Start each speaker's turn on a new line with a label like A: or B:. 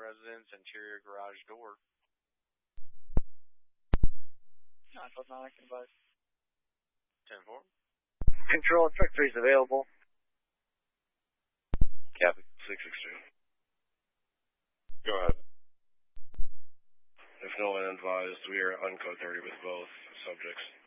A: residence, interior garage door.
B: 959, I can advise.
A: 10-4.
C: Control, truck 3 is available.
D: Copy, 662.
E: Go ahead.
D: If no one advised, we are on code 30 with both subjects.